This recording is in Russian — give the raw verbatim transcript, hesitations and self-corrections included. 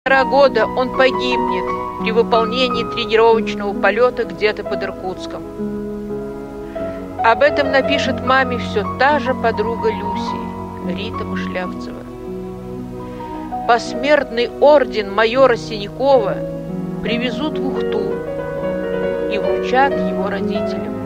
полтора года он погибнет при выполнении тренировочного полета где-то под Иркутском. Об этом напишет маме все та же подруга Люси, Рита Мышлявцева. Посмертный орден майора Синякова привезут в Ухту и вручат его родителям.